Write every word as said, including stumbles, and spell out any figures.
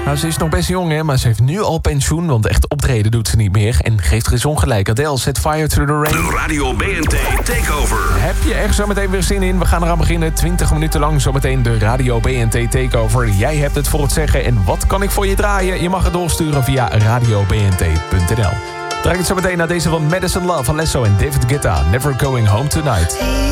Nou, ze is nog best jong, hè, maar ze heeft nu al pensioen, want echt optreden doet ze niet meer. En geeft er eens ongelijk. Adele, Set Fire to the Rain. De Radio B N T Takeover. Heb je er zo meteen weer zin in? We gaan eraan beginnen. twintig minuten lang zometeen de Radio B N T Takeover. Jij hebt het voor het zeggen. En wat kan ik voor je draaien? Je mag het doorsturen via radio b n t punt n l. Draai het zo meteen naar deze van Madison Love, Alesso en David Guetta. Never Going Home Tonight.